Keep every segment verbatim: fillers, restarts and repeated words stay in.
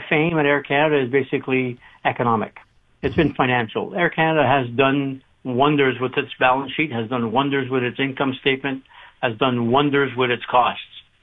fame at Air Canada is basically economic. It's been financial. Air Canada has done wonders with its balance sheet, has done wonders with its income statement, has done wonders with its costs.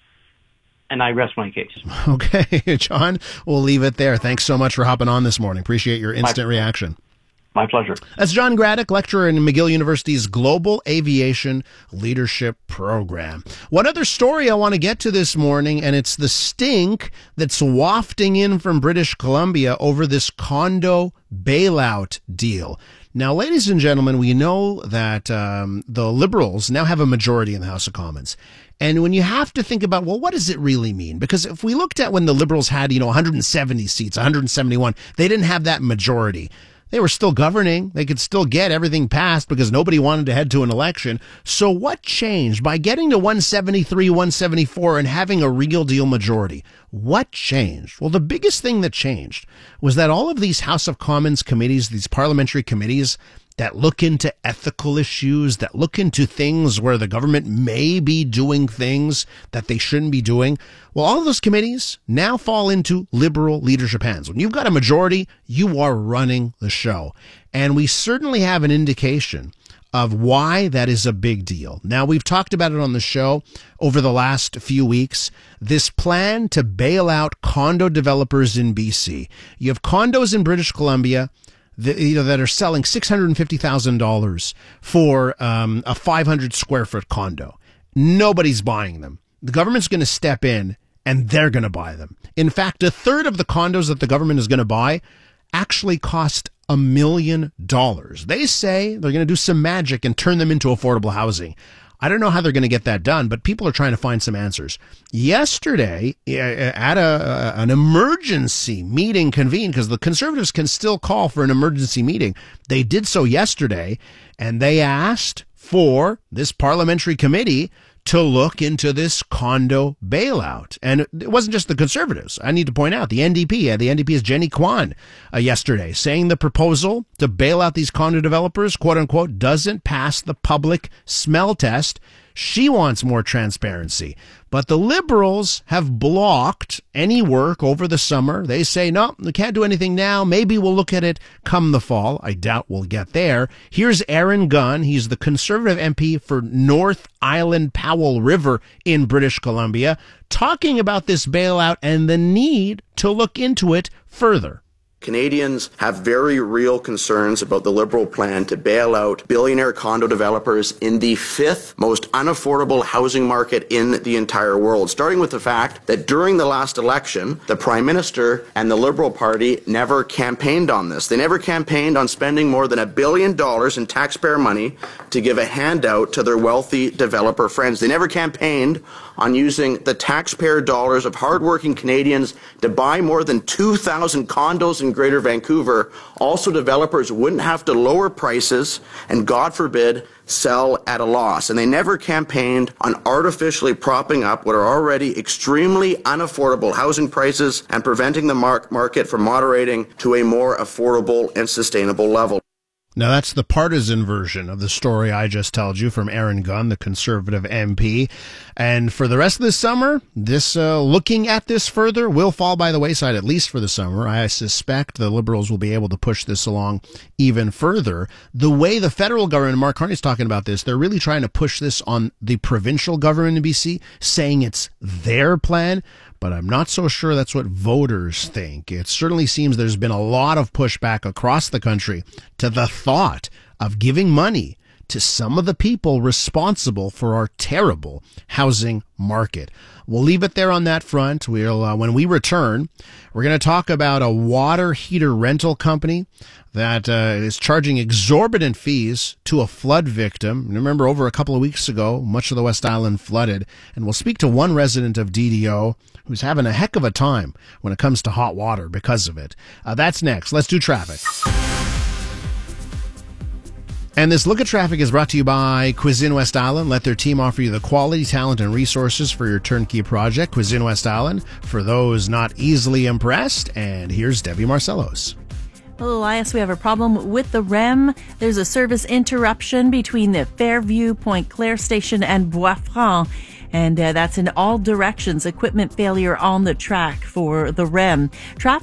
And I rest my case. Okay, John, we'll leave it there. Thanks so much for hopping on this morning. Appreciate your instant my, reaction. My pleasure. That's John Graddick, lecturer in McGill University's Global Aviation Leadership Program. One other story I want to get to this morning, and it's the stink that's wafting in from British Columbia over this condo bailout deal. Now, ladies and gentlemen, we know that um, the Liberals now have a majority in the House of Commons. And when you have to think about, well, what does it really mean? Because if we looked at when the Liberals had, you know, one hundred seventy seats, one hundred seventy-one, they didn't have that majority. They were still governing. They could still get everything passed because nobody wanted to head to an election. So what changed by getting to one seventy-three, one seventy-four and having a real deal majority? What changed? Well, the biggest thing that changed was that all of these House of Commons committees, these parliamentary committees that look into ethical issues, that look into things where the government may be doing things that they shouldn't be doing. Well, all of those committees now fall into Liberal leadership hands. When you've got a majority, you are running the show. And we certainly have an indication of why that is a big deal. Now, we've talked about it on the show over the last few weeks. This plan to bail out condo developers in B C. You have condos in British Columbia The, you know, that are selling six hundred fifty thousand dollars for um, a five hundred square foot condo. Nobody's buying them. The government's going to step in and they're going to buy them. In fact, a third of the condos that the government is going to buy actually cost a million dollars. They say they're going to do some magic and turn them into affordable housing. I don't know how they're going to get that done, but people are trying to find some answers. Yesterday, at a, an emergency meeting convened, because the Conservatives can still call for an emergency meeting. They did so yesterday, and they asked for this parliamentary committee to look into this condo bailout. And it wasn't just the Conservatives. I need to point out the N D P. The N D P's Jenny Kwan uh, yesterday saying the proposal to bail out these condo developers, quote unquote, doesn't pass the public smell test. She wants more transparency. But the Liberals have blocked any work over the summer. They say, no, we can't do anything now. Maybe we'll look at it come the fall. I doubt we'll get there. Here's Aaron Gunn. He's the Conservative M P for North Island Powell River in British Columbia, talking about this bailout and the need to look into it further. Canadians have very real concerns about the Liberal plan to bail out billionaire condo developers in the fifth most unaffordable housing market in the entire world, starting with the fact that during the last election, the Prime Minister and the Liberal Party never campaigned on this. They never campaigned on spending more than a billion dollars in taxpayer money to give a handout to their wealthy developer friends. They never campaigned on using the taxpayer dollars of hardworking Canadians to buy more than two thousand condos in Greater Vancouver. Also, developers wouldn't have to lower prices and, God forbid, sell at a loss. And they never campaigned on artificially propping up what are already extremely unaffordable housing prices and preventing the mar- market from moderating to a more affordable and sustainable level. Now, that's the partisan version of the story I just told you from Aaron Gunn, the Conservative M P. And for the rest of the summer, this uh, looking at this further will fall by the wayside, at least for the summer. I suspect the Liberals will be able to push this along even further. The way the federal government, Mark Carney's talking about this, they're really trying to push this on the provincial government in B C, saying it's their plan. But I'm not so sure that's what voters think. It certainly seems there's been a lot of pushback across the country to the thought of giving money to some of the people responsible for our terrible housing market. We'll leave it there on that front. We'll, uh, when we return, we're going to talk about a water heater rental company that uh, is charging exorbitant fees to a flood victim. Remember, over a couple of weeks ago, much of the West Island flooded. And we'll speak to one resident of D D O who's having a heck of a time when it comes to hot water because of it. Uh, that's next. Let's do traffic. And this Look at Traffic is brought to you by Cuisine West Island. Let their team offer you the quality, talent, and resources for your turnkey project. Cuisine West Island, for those not easily impressed. And here's Debbie Marcellos. Hello, Elias. We have a problem with the R E M. There's a service interruption between the Fairview Point Claire station and Bois-Franc. And uh, that's in all directions. Equipment failure on the track for the R E M. Traffic